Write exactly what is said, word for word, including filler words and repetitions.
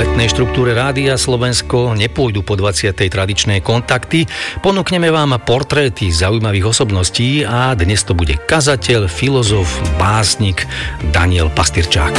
letnej štruktúre Rádia Slovensko nepôjdu po dvadsiatej tradičné kontakty. Ponúkneme vám portréty zaujímavých osobností a dnes to bude kazateľ, filozof, básnik Daniel Pastyrčák.